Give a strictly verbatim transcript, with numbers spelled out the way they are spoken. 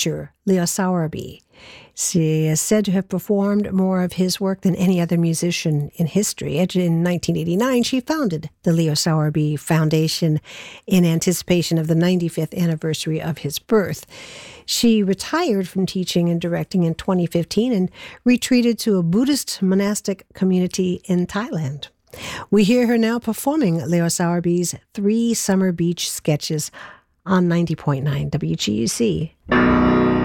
Leo Sowerby. She is said to have performed more of his work than any other musician in history. In nineteen eighty-nine, she founded the Leo Sowerby Foundation in anticipation of the ninety-fifth anniversary of his birth. She retired from teaching and directing in twenty fifteen and retreated to a Buddhist monastic community in Thailand. We hear her now performing Leo Sowerby's Three Summer Beach Sketches on ninety point nine W G U C.